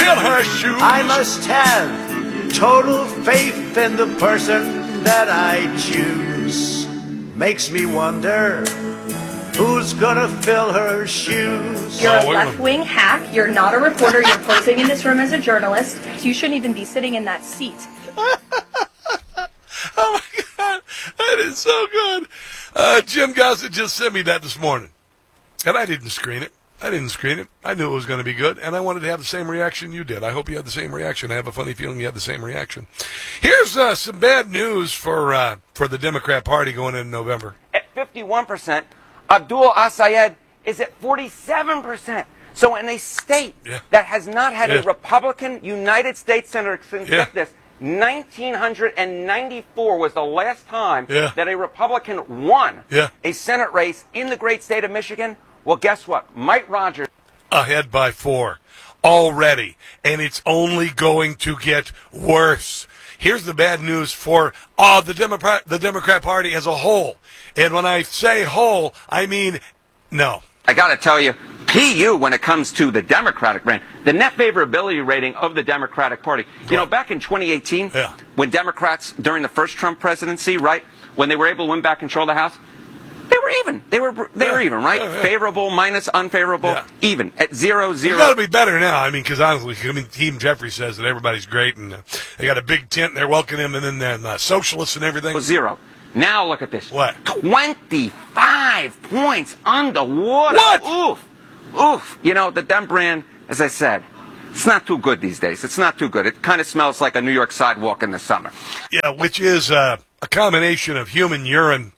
Fill her shoes. I must have total faith in the person that I choose. Makes me wonder who's gonna fill her shoes. You're a left-wing hack. You're not a reporter. You're posing in this room as a journalist. So you shouldn't even be sitting in that seat. Oh my God, that is so good. Jim Gossett just sent me that this morning, and I didn't screen it. I knew it was going to be good, and I wanted to have the same reaction you did. I hope you had the same reaction. I have a funny feeling you had the same reaction. Here's some bad news for the Democrat Party going into November. At 51%, Abdul Assayed is at 47%. So in a state that has not had a Republican United States senator since get this, 1994 was the last time that a Republican won a Senate race in the great state of Michigan. Well, guess what? Mike Rogers ahead by 4 already, and it's only going to get worse. Here's the bad news for the Democrat Party as a whole. And when I say whole, I mean no. I got to tell you, PU, when it comes to the Democratic brand, the net favorability rating of the Democratic Party. You know, back in 2018, when Democrats, during the first Trump presidency, right, when they were able to win back control of the House, they were even. They were even, right? Favorable minus unfavorable, even at 0-0. You got to be better now. I mean, because honestly, Team Jeffrey says that everybody's great, and they got a big tent. They're welcoming him, and then they're socialists and everything. 0. Now look at this. What? 25 points underwater. What? Oof. You know, the Dem brand, as I said, it's not too good these days. It's not too good. It kind of smells like a New York sidewalk in the summer. Yeah, which is a combination of human urine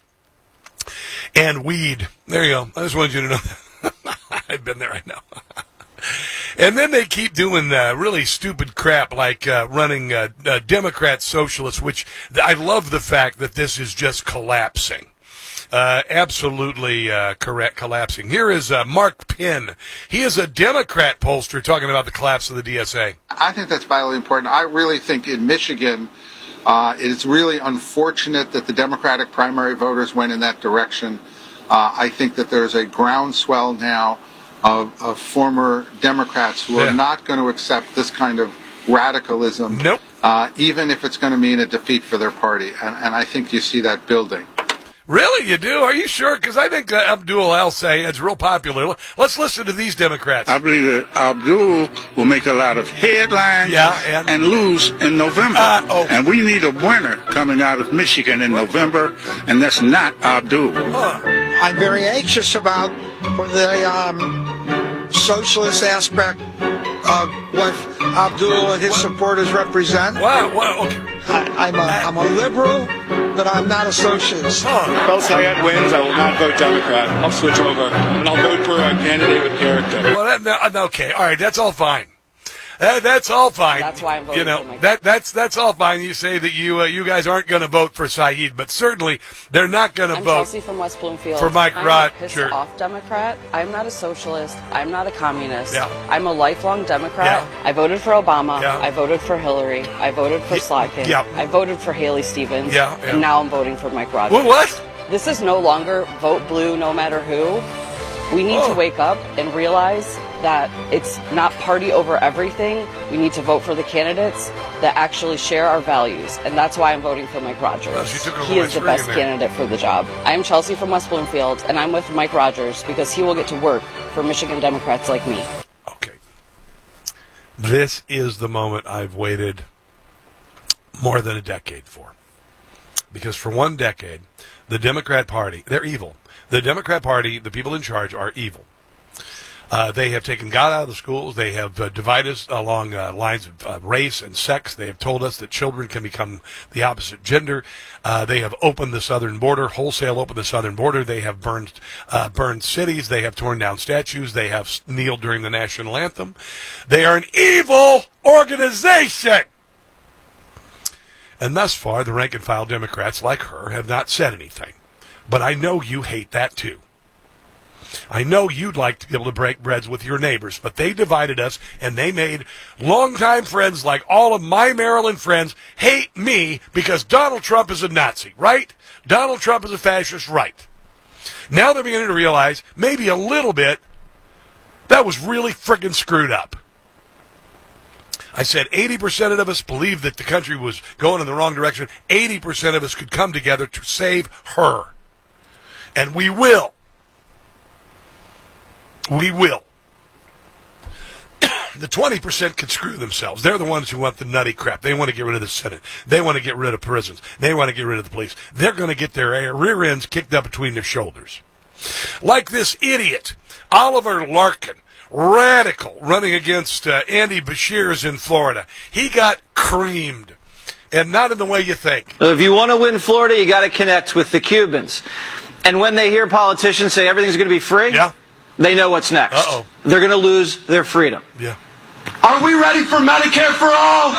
and weed. There you go. I just wanted you to know that. I've been there, I know. And then they keep doing really stupid crap like running Democrat socialists, which I love the fact that this is just collapsing. Absolutely correct, collapsing. Here is Mark Penn. He is a Democrat pollster talking about the collapse of the DSA. I think that's vitally important. I really think in Michigan, it's really unfortunate that the Democratic primary voters went in that direction. I think that there's a groundswell now of former Democrats who are not going to accept this kind of radicalism, even if it's going to mean a defeat for their party. And I think you see that building. Really? You do? Are you sure? Because I think Abdul Al-Sayed's real popular. Let's listen to these Democrats. I believe that Abdul will make a lot of headlines and lose in November. And we need a winner coming out of Michigan in November, and that's not Abdul. I'm very anxious about the socialist aspect of what Abdul and his supporters represent. Wow. Okay. I'm a liberal, but I'm not a socialist. If El-Sayed wins, I will not vote Democrat. I'll switch over, and I'll vote for a candidate with character. Well, okay, all right, that's all fine. That's all fine. That's why I'm voting for Mike. That's all fine. You say that you guys aren't going to vote for Saeed, but certainly they're not going to vote. Chelsea from West Bloomfield. For Mike I'm Rogers. a pissed off Democrat. I'm not a socialist. I'm not a communist. Yeah. I'm a lifelong Democrat. Yeah. I voted for Obama. Yeah. I voted for Hillary. I voted for Slotkin. Yeah. I voted for Haley Stevens. Yeah. And now I'm voting for Mike Rogers. Well, what? This is no longer vote blue no matter who. We need to wake up and realize that it's not party over everything. We need to vote for the candidates that actually share our values. And that's why I'm voting for Mike Rogers. He is the best candidate for the job. I'm Chelsea from West Bloomfield, and I'm with Mike Rogers because he will get to work for Michigan Democrats like me. Okay. This is the moment I've waited more than a decade for. Because for 1 decade, the Democrat Party, they're evil. The Democrat Party, the people in charge, are evil. They have taken God out of the schools. They have divided us along lines of race and sex. They have told us that children can become the opposite gender. They have opened the southern border, wholesale opened the southern border. They have burned cities. They have torn down statues. They have kneeled during the national anthem. They are an evil organization. And thus far, the rank-and-file Democrats like her have not said anything. But I know you hate that too. I know you'd like to be able to break breads with your neighbors, but they divided us, and they made longtime friends like all of my Maryland friends hate me because Donald Trump is a Nazi, right? Donald Trump is a fascist, right? Now they're beginning to realize, maybe a little bit, that was really friggin' screwed up. I said 80% of us believed that the country was going in the wrong direction. 80% of us could come together to save her. And we will. We will. The 20% can screw themselves. They're the ones who want the nutty crap. They want to get rid of the Senate. They want to get rid of prisons. They want to get rid of the police. They're going to get their rear ends kicked up between their shoulders. Like this idiot, Oliver Larkin, radical, running against Andy Beshears in Florida. He got creamed, and not in the way you think. If you want to win Florida, you got to connect with the Cubans. And when they hear politicians say everything's going to be free, they know what's next. Uh-oh. They're going to lose their freedom. Yeah. Are we ready for Medicare for all?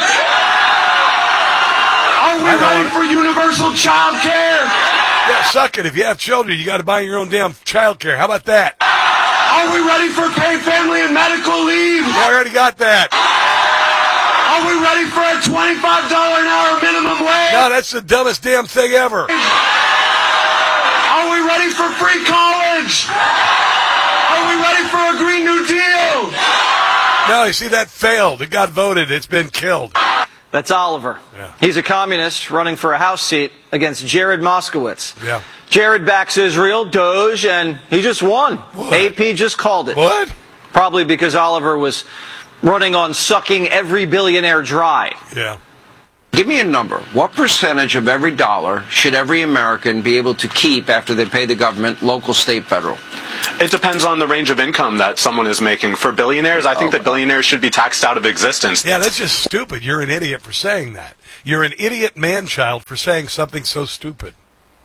Are we ready for universal child care? Yeah, suck it. If you have children, you got to buy your own damn child care. How about that? Are we ready for paid family and medical leave? I already got that. Are we ready for a $25 an hour minimum wage? No, that's the dumbest damn thing ever. Are we ready for free college? Are we ready for a Green New Deal? No, you see, that failed. It got voted. It's been killed. That's Oliver. Yeah. He's a communist running for a House seat against Jared Moskowitz. Yeah. Jared backs Israel, Doge, and he just won. What? AP just called it. What? Probably because Oliver was running on sucking every billionaire dry. Yeah. Give me a number. What percentage of every dollar should every American be able to keep after they pay the government, local, state, federal? It depends on the range of income that someone is making. For billionaires, I think that billionaires should be taxed out of existence. Yeah, that's just stupid. You're an idiot for saying that. You're an idiot man-child for saying something so stupid.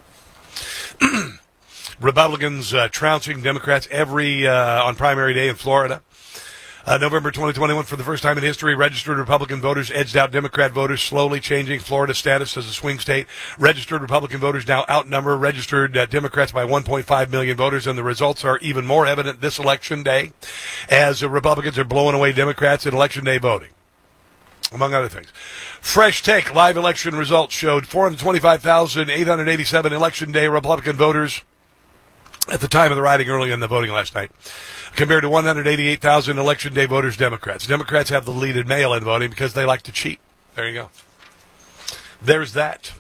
Republicans trouncing Democrats on primary day in Florida. November 2021, for the first time in history, registered Republican voters edged out Democrat voters, slowly changing Florida's status as a swing state. Registered Republican voters now outnumber registered Democrats by 1.5 million voters, and the results are even more evident this election day as Republicans are blowing away Democrats in election day voting, among other things. Fresh Take live election results showed 425,887 election day Republican voters at the time of the writing early in the voting last night, compared to 188,000 election day voters Democrats. Democrats have the lead in mail-in voting because they like to cheat. There you go. There's that.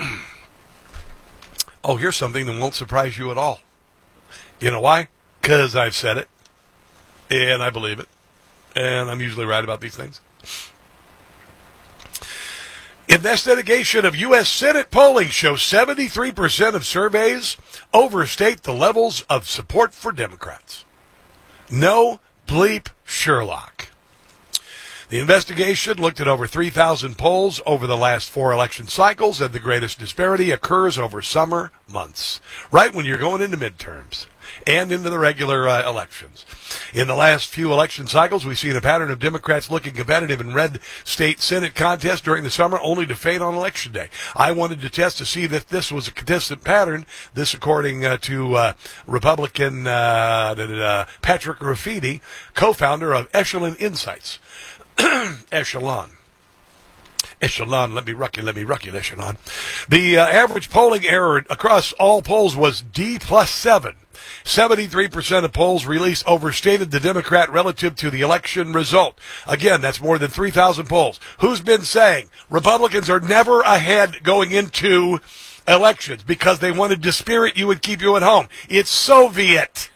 Oh, here's something that won't surprise you at all. You know why? Because I've said it, and I believe it, and I'm usually right about these things. Investigation of U.S. Senate polling shows 73% of surveys overstate the levels of support for Democrats. No bleep Sherlock. The investigation looked at over 3,000 polls over the last 4 election cycles, and the greatest disparity occurs over summer months, right when you're going into midterms and into the regular elections. In the last few election cycles, we've seen a pattern of Democrats looking competitive in red state Senate contests during the summer, only to fade on Election Day. I wanted to test to see that this was a consistent pattern. This, according to Republican Patrick Rafiti, co-founder of Echelon Insights. Echelon, let me rock you, Echelon. The average polling error across all polls was D+7. 73% of polls released overstated the Democrat relative to the election result. Again, that's more than 3,000 polls. Who's been saying Republicans are never ahead going into elections because they want to dispirit you and keep you at home? It's Soviet.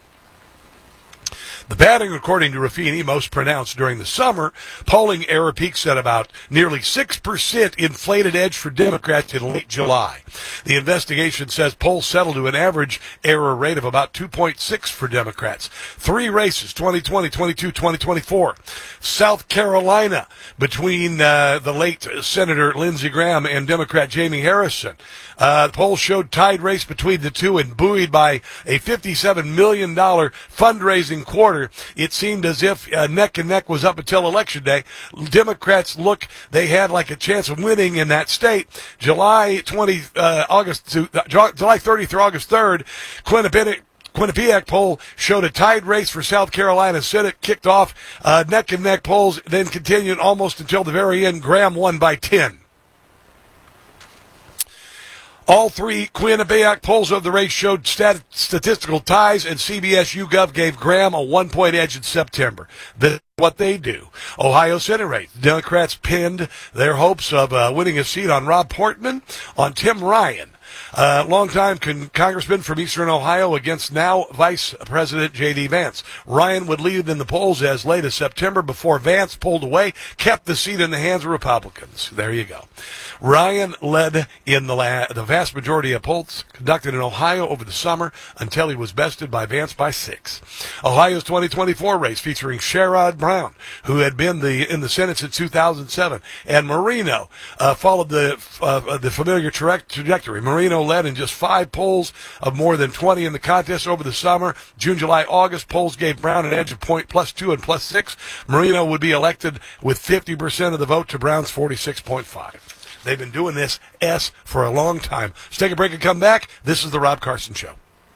The pattern, according to Ruffini, most pronounced during the summer. Polling error peaks at about nearly 6% inflated edge for Democrats in late July. The investigation says polls settled to an average error rate of about 2.6 for Democrats. 3 races, 2020, 22, 2024. South Carolina, between the late Senator Lindsey Graham and Democrat Jamie Harrison. The polls showed tied race between the two and buoyed by a $57 million fundraising quarter. It seemed as if neck and neck was up until Election Day. Democrats they had like a chance of winning in that state. July 30th through August 3rd, Quinnipiac poll showed a tied race for South Carolina Senate, kicked off neck and neck polls, then continued almost until the very end. Graham won by 10. All three Quinnipiac polls of the race showed statistical ties, and CBS YouGov gave Graham a 1-point edge in September. That's what they do. Ohio Senate race. The Democrats pinned their hopes of winning a seat on Rob Portman, on Tim Ryan, longtime congressman from Eastern Ohio, against now Vice President J.D. Vance. Ryan would lead in the polls as late as September before Vance pulled away, kept the seat in the hands of Republicans. There you go. Ryan led in the vast majority of polls conducted in Ohio over the summer until he was bested by Vance by 6. Ohio's 2024 race featuring Sherrod Brown, who had been in the Senate since 2007, and Marino followed the familiar trajectory. Marino led in just 5 polls of more than 20 in the contest over the summer. June, July, August polls gave Brown an edge of +2 and +6. Marino would be elected with 50% of the vote to Brown's 46.5. They've been doing this for a long time. Let's take a break and come back. This is the Rob Carson Show.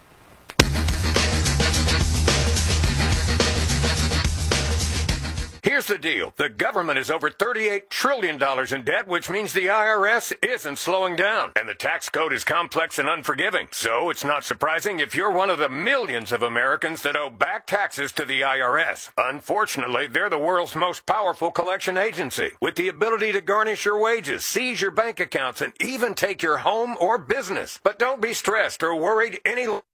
Here's the deal. The government is over $38 trillion in debt, which means the IRS isn't slowing down. And the tax code is complex and unforgiving. So it's not surprising if you're one of the millions of Americans that owe back taxes to the IRS. Unfortunately, they're the world's most powerful collection agency, with the ability to garnish your wages, seize your bank accounts, and even take your home or business. But don't be stressed or worried any longer.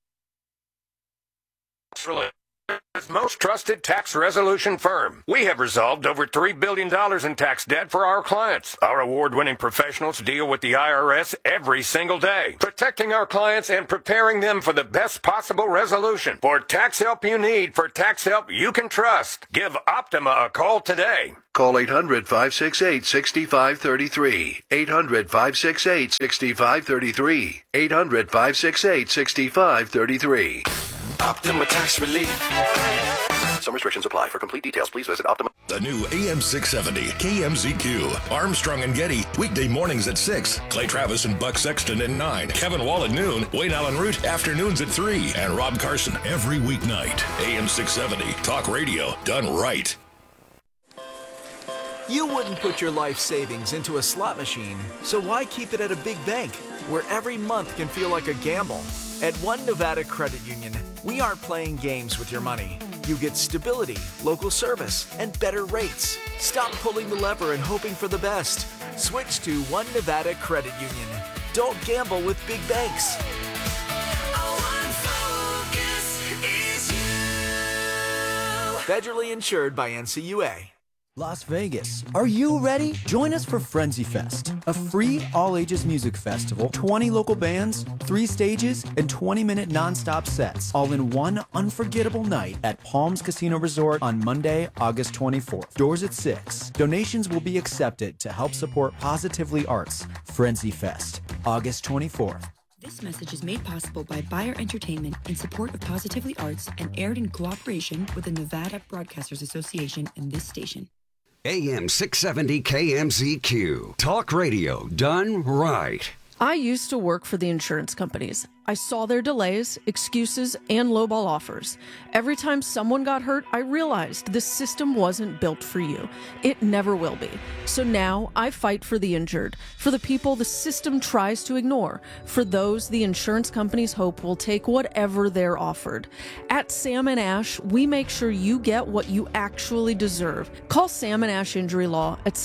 Most trusted tax resolution firm. We have resolved over $3 billion in tax debt for our clients. Our award-winning professionals deal with the IRS every single day, protecting our clients and preparing them for the best possible resolution. For tax help you need, for tax help you can trust, give Optima a call today. Call 800-568-6533. 800-568-6533. 800-568-6533. Optima Tax Relief. Some restrictions apply. For complete details, please visit Optima. The new AM 670 KMZQ. Armstrong and Getty. Weekday mornings at 6. Clay Travis and Buck Sexton at 9. Kevin Wall at noon. Wayne Allen Root afternoons at 3. And Rob Carson every weeknight. AM 670. Talk radio done right. You wouldn't put your life savings into a slot machine, so why keep it at a big bank where every month can feel like a gamble? At One Nevada Credit Union, we aren't playing games with your money. You get stability, local service, and better rates. Stop pulling the lever and hoping for the best. Switch to One Nevada Credit Union. Don't gamble with big banks. Federally insured by NCUA. Las Vegas. Are you ready? Join us for Frenzy Fest, a free all-ages music festival, 20 local bands, 3 stages, and 20-minute non-stop sets, all in one unforgettable night at Palms Casino Resort on Monday, August 24th. Doors at 6. Donations will be accepted to help support Positively Arts. Frenzy Fest, August 24th. This message is made possible by Bayer Entertainment in support of Positively Arts and aired in cooperation with the Nevada Broadcasters Association and this station. AM 670 KMZQ. Talk radio done right. I used to work for the insurance companies. I saw their delays, excuses, and lowball offers. Every time someone got hurt, I realized this system wasn't built for you. It never will be. So now I fight for the injured, for the people the system tries to ignore, for those the insurance companies hope will take whatever they're offered. At Sam & Ash, we make sure you get what you actually deserve. Call Sam & Ash Injury Law at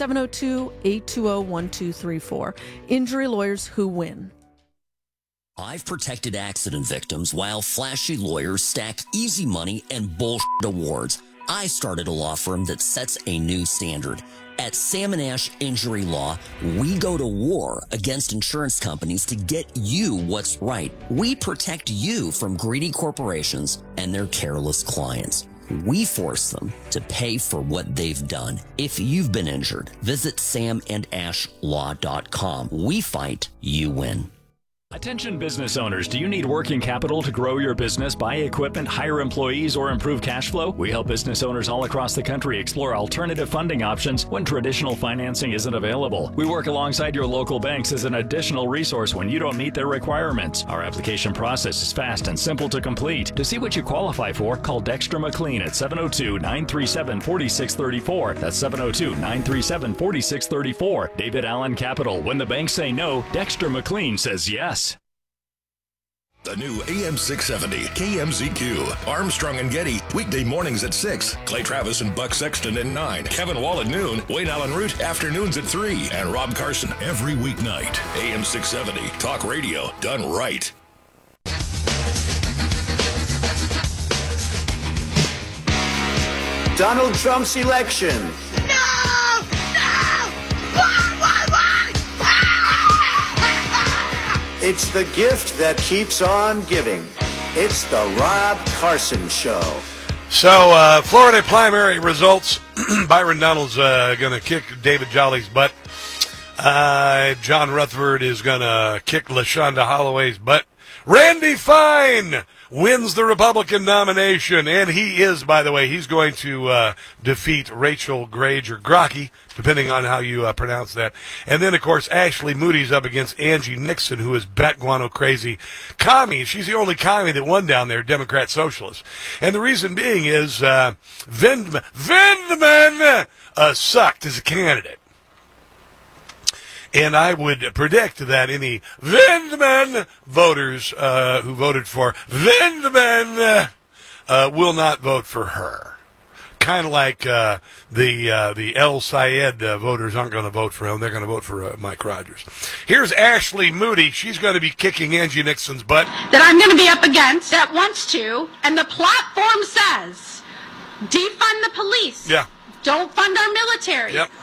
702-820-1234. Injury lawyers who win. I've protected accident victims while flashy lawyers stack easy money and bullshit awards. I started a law firm that sets a new standard. At Sam & Ash Injury Law, we go to war against insurance companies to get you what's right. We protect you from greedy corporations and their careless clients. We force them to pay for what they've done. If you've been injured, visit samandashlaw.com. We fight, you win. Attention business owners, do you need working capital to grow your business, buy equipment, hire employees, or improve cash flow? We help business owners all across the country explore alternative funding options when traditional financing isn't available. We work alongside your local banks as an additional resource when you don't meet their requirements. Our application process is fast and simple to complete. To see what you qualify for, call Dexter McLean at 702-937-4634. That's 702-937-4634. David Allen Capital. When the banks say no, Dexter McLean says yes. The new AM 670 KMZQ. Armstrong and Getty, weekday mornings at 6. Clay Travis and Buck Sexton at 9. Kevin Wall at noon. Wayne Allen Root, afternoons at 3. And Rob Carson every weeknight. AM 670, talk radio done right. Donald Trump's election. It's the gift that keeps on giving. It's the Rob Carson Show. So, Florida primary results. Byron Donald's going to kick David Jolly's butt. John Rutherford is going to kick LaShonda Holloway's butt. Randy Fine wins the Republican nomination, and he is, by the way, he's going to defeat Rachel Grage or Grocki, depending on how you pronounce that. And then, of course, Ashley Moody's up against Angie Nixon, who is bat guano crazy commie. She's the only commie that won down there, Democrat Socialist. And the reason being is Vindman sucked as a candidate. And I would predict that any Vindman voters who voted for Vindman will not vote for her. Kind of like the El Sayed voters aren't going to vote for him. They're going to vote for Mike Rogers. Here's Ashley Moody. She's going to be kicking Angie Nixon's butt. That I'm going to be up against that wants to, and the platform says, defund the police. Yeah. Don't fund our military. Yep.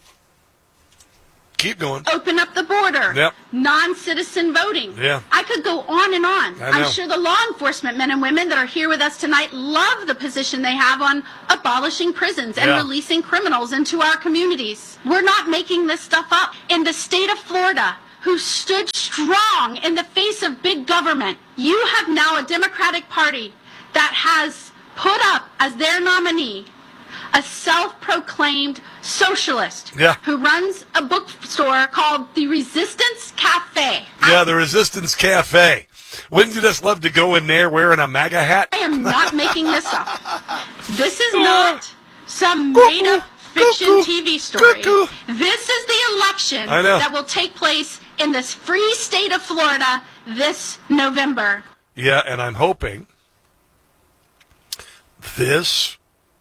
Keep going. Open up the border. Yep. Non-citizen voting. Yeah. I could go on and on. I know. I'm sure the law enforcement men and women that are here with us tonight love the position they have on abolishing prisons and releasing criminals into our communities. We're not making this stuff up. In the state of Florida, who stood strong in the face of big government, you have now a Democratic Party that has put up as their nominee a self-proclaimed socialist who runs a bookstore called the Resistance Cafe. Yeah, the Resistance Cafe. Wouldn't you just love to go in there wearing a MAGA hat? I am not making this up. This is not some made-up fiction TV story. This is the election that will take place in this free state of Florida this November. Yeah, and I'm hoping this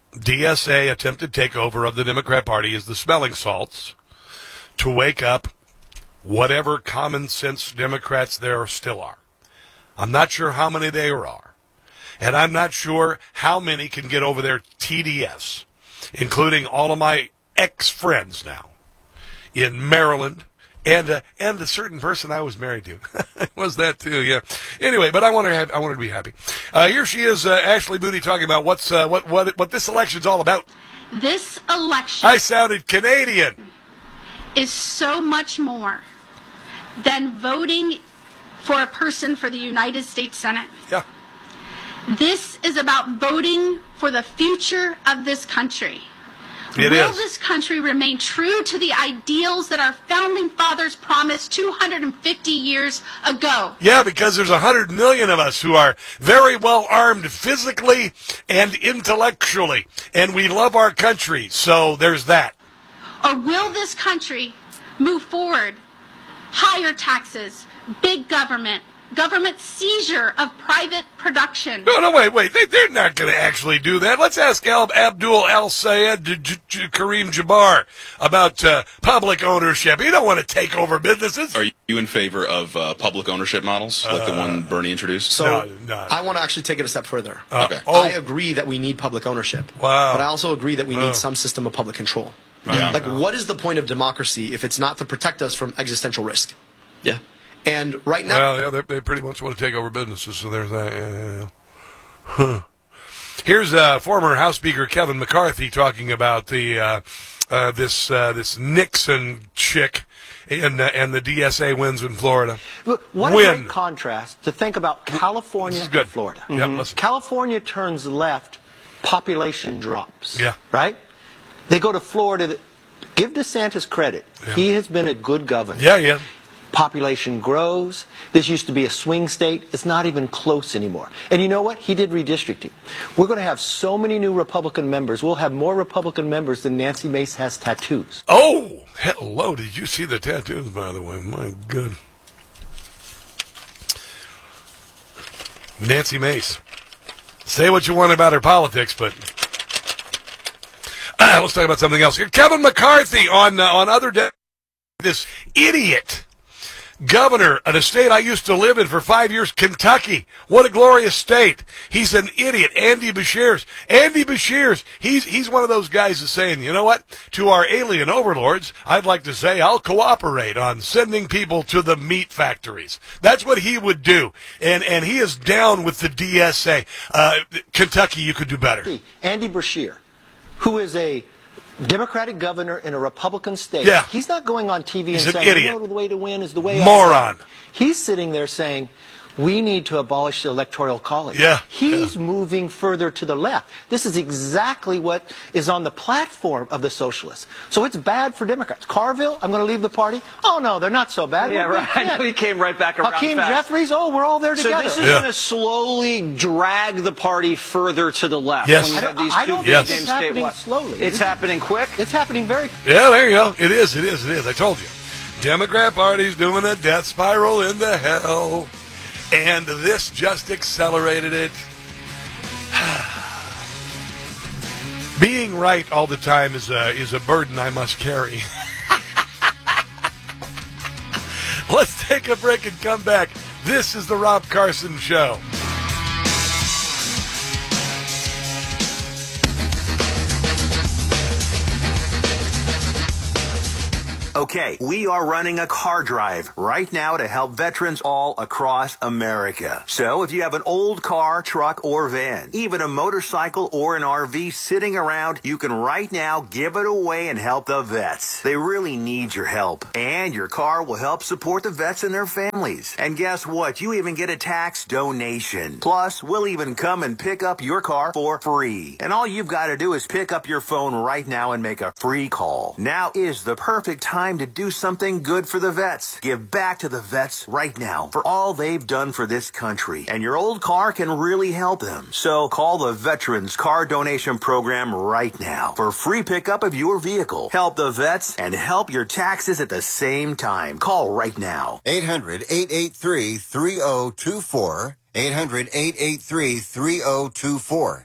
DSA attempted takeover of the Democrat Party is the smelling salts to wake up whatever common sense Democrats there still are. I'm not sure how many there are. And I'm not sure how many can get over their TDS, including all of my ex-friends now in Maryland and a certain person I was married to. Was that too? Yeah. Anyway, but I want her to be happy. Here she is, Ashley Moody, talking about what this election's all about. This election, I sounded Canadian, is so much more than voting for a person for the United States Senate. Yeah. This is about voting for the future of this country. Will this country remain true to the ideals that our founding fathers promised 250 years ago? Yeah, because there's 100 million of us who are very well armed physically and intellectually, and we love our country, so there's that. Or will this country move forward? Higher taxes, big government seizure of private production. No, wait. They're not going to actually do that. Let's ask Abdul Al-Sayed Kareem Jabbar about public ownership. You don't want to take over businesses. Are you in favor of public ownership models like the one Bernie introduced? So I want to actually take it a step further. Okay. I agree that we need public ownership. Wow. But I also agree that we need some system of public control. Yeah. Like, what is the point of democracy if it's not to protect us from existential risk? Yeah. And right now... Well, yeah, they pretty much want to take over businesses, so there's that. Yeah. Huh. Here's former House Speaker Kevin McCarthy talking about the this Nixon chick and the DSA wins in Florida. Look, what a great contrast to think about California and Florida. Yeah, listen. California turns left, population drops. Yeah. Right? They go to Florida. Give DeSantis credit. Yeah. He has been a good governor. Yeah. Population grows. This used to be a swing state. It's not even close anymore. And you know what? He did redistricting. We're going to have so many new Republican members. We'll have more Republican members than Nancy Mace has tattoos. Oh, hello. Did you see the tattoos, by the way? My good. Nancy Mace. Say what you want about her politics, but let's talk about something else. Kevin McCarthy on other day. This idiot governor of a state I used to live in for 5 years, Kentucky. What a glorious state. He's an idiot. Andy Beshears. Andy Beshears, he's one of those guys that's saying, you know what? To our alien overlords, I'd like to say I'll cooperate on sending people to the meat factories. That's what he would do. And he is down with the DSA. Kentucky, you could do better. Andy Beshear, who is a Democratic governor in a Republican state. Yeah. He's not going on TV He's and an saying, idiot. you know, the way to win is the way Moron. He's sitting there saying, we need to abolish the Electoral College. Yeah. He's moving further to the left. This is exactly what is on the platform of the socialists. So it's bad for Democrats. Carville, I'm going to leave the party. Oh, no, they're not so bad. Yeah, right. I know he came right back around Hakeem fast. Jeffries, oh, we're all there together. So this is going to slowly drag the party further to the left. Yes. When you have these I two don't big think games it's happening statewide. slowly. It's happening quick. It's happening very Yeah, there you go. It is. I told you. Democrat Party's doing a death spiral into hell. And this just accelerated it. Being right all the time is a burden I must carry. Let's take a break and come back. This is the Rob Carson Show. Okay, we are running a car drive right now to help veterans all across America. So if you have an old car, truck, or van, even a motorcycle or an RV sitting around, you can right now give it away and help the vets. They really need your help. And your car will help support the vets and their families. And guess what? You even get a tax donation. Plus, we'll even come and pick up your car for free. And all you've got to do is pick up your phone right now and make a free call. Now is the perfect time to do something good for the vets. Give back to the vets right now for all they've done for this country. And your old car can really help them. So call the Veterans Car Donation Program right now for free pickup of your vehicle. Help the vets and help your taxes at the same time. Call right now. 800-883-3024. 800-883-3024.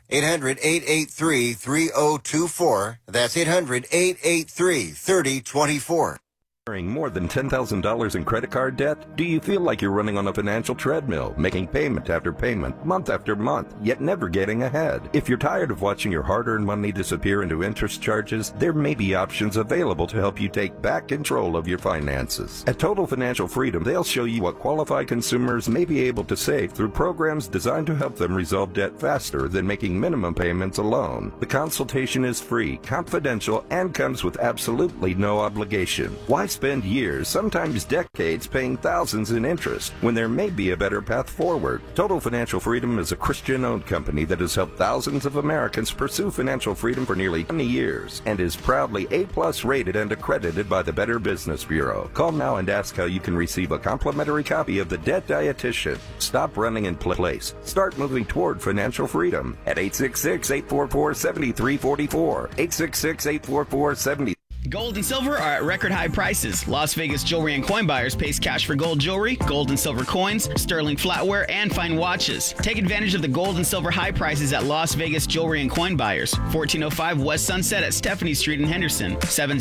800-883-3024. That's 800-883-3024. Carrying more than $10,000 in credit card debt? Do you feel like you're running on a financial treadmill, making payment after payment, month after month, yet never getting ahead? If you're tired of watching your hard-earned money disappear into interest charges, there may be options available to help you take back control of your finances. At Total Financial Freedom, they'll show you what qualified consumers may be able to save through programs designed to help them resolve debt faster than making minimum payments alone. The consultation is free, confidential, and comes with absolutely no obligation. Why spend years, sometimes decades, paying thousands in interest when there may be a better path forward? Total Financial Freedom is a Christian-owned company that has helped thousands of Americans pursue financial freedom for nearly 20 years and is proudly A+ rated and accredited by the Better Business Bureau. Call now and ask how you can receive a complimentary copy of The Debt Dietitian. Stop running in place. Start moving toward financial freedom at 866-844-7344. 866-844-7344. Gold and silver are at record high prices. Las Vegas Jewelry and Coin Buyers pays cash for gold jewelry, gold and silver coins, sterling flatware, and fine watches. Take advantage of the gold and silver high prices at Las Vegas Jewelry and Coin Buyers, 1405 West Sunset at Stephanie Street in Henderson,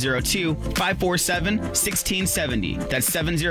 702-547-1670. That's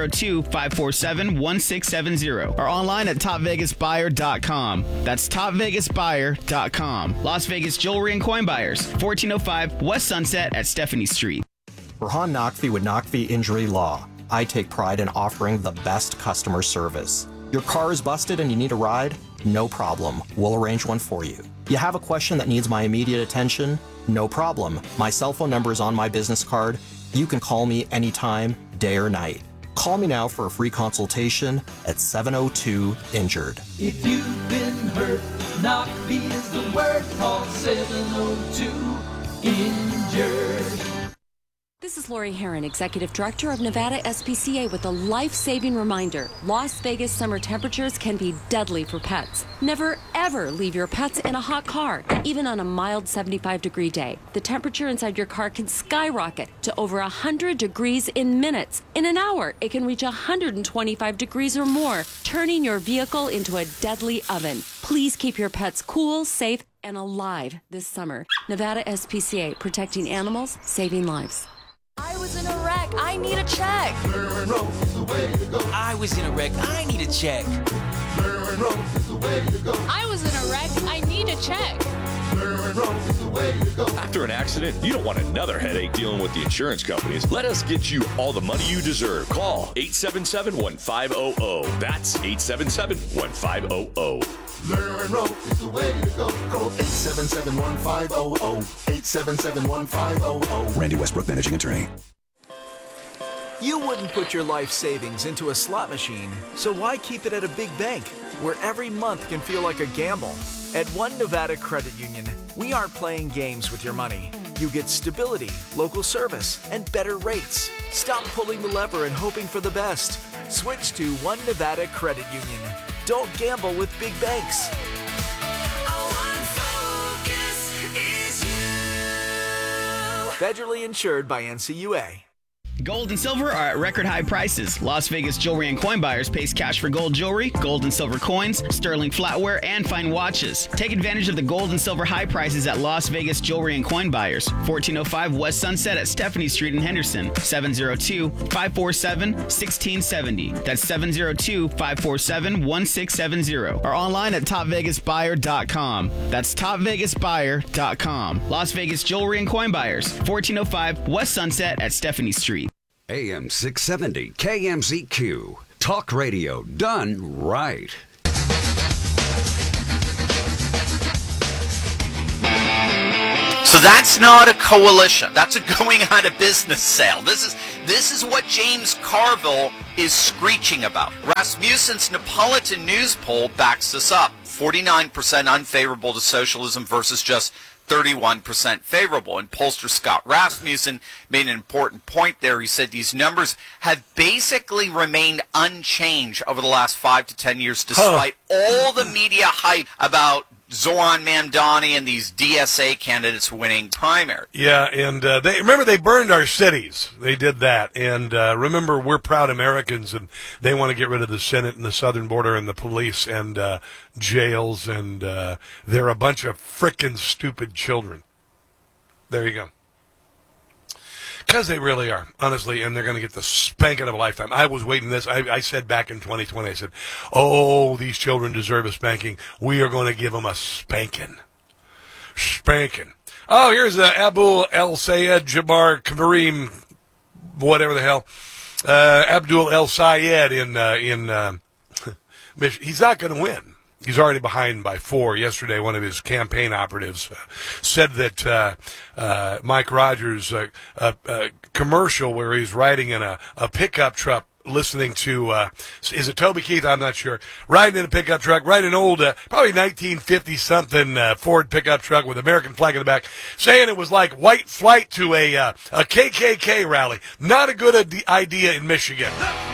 702-547-1670. Or online at topvegasbuyer.com. That's topvegasbuyer.com. Las Vegas Jewelry and Coin Buyers, 1405 West Sunset at Stephanie Street. Rahan Naqvi with Naqvi Injury Law. I take pride in offering the best customer service. Your car is busted and you need a ride? No problem. We'll arrange one for you. You have a question that needs my immediate attention? No problem. My cell phone number is on my business card. You can call me anytime, day or night. Call me now for a free consultation at 702-INJURED. If you've been hurt, Naqvi is the word. Call 702-INJURED. This is Lori Herron, Executive Director of Nevada SPCA, with a life-saving reminder. Las Vegas summer temperatures can be deadly for pets. Never, ever leave your pets in a hot car, even on a mild 75-degree day. The temperature inside your car can skyrocket to over 100 degrees in minutes. In an hour, it can reach 125 degrees or more, turning your vehicle into a deadly oven. Please keep your pets cool, safe, and alive this summer. Nevada SPCA, protecting animals, saving lives. I was in a wreck. I need a check. I was in a wreck. I need a check. I was in a wreck. I need a check. After an accident, you don't want another headache dealing with the insurance companies. Let us get you all the money you deserve. Call 877-1500. That's 877-1500. Learn Road is the way to go. Call 877-1500. 877-1500. Randy Westbrook, managing attorney. You wouldn't put your life savings into a slot machine, so why keep it at a big bank where every month can feel like a gamble? At One Nevada Credit Union, we aren't playing games with your money. You get stability, local service, and better rates. Stop pulling the lever and hoping for the best. Switch to One Nevada Credit Union. Don't gamble with big banks. Federally insured by NCUA. Gold and silver are at record high prices. Las Vegas Jewelry and Coin Buyers pays cash for gold jewelry, gold and silver coins, sterling flatware, and fine watches. Take advantage of the gold and silver high prices at Las Vegas Jewelry and Coin Buyers. 1405 West Sunset at Stephanie Street in Henderson. 702-547-1670. That's 702-547-1670. Or online at topvegasbuyer.com. That's topvegasbuyer.com. Las Vegas Jewelry and Coin Buyers. 1405 West Sunset at Stephanie Street. AM 670 KMZQ. Talk radio done right. So that's not a coalition. That's a going out of business sale. This is what James Carville is screeching about. Rasmussen's Neapolitan News poll backs this up. 49% unfavorable to socialism versus just 31% favorable. And pollster Scott Rasmussen made an important point there. He said these numbers have basically remained unchanged over the last 5 to 10 years, despite all the media hype about Zoran Mamdani and these DSA candidates winning primary. Yeah, and they burned our cities. They did that. And remember, we're proud Americans, and they want to get rid of the Senate and the southern border and the police and jails, and they're a bunch of frickin' stupid children. There you go. Because they really are, honestly, and they're going to get the spanking of a lifetime. I was waiting this. I said back in 2020, I said, oh, these children deserve a spanking. We are going to give them a spanking. Spanking. Oh, here's Abul El Sayed Jabbar Kareem, whatever the hell. Abdul El Sayed in he's not going to win. He's already behind by 4. Yesterday, one of his campaign operatives said that Mike Rogers' commercial where he's riding in a pickup truck listening to, is it Toby Keith? I'm not sure. Riding in a pickup truck, riding an old, probably 1950-something Ford pickup truck with American flag in the back, saying it was like white flight to a KKK rally. Not a good idea in Michigan.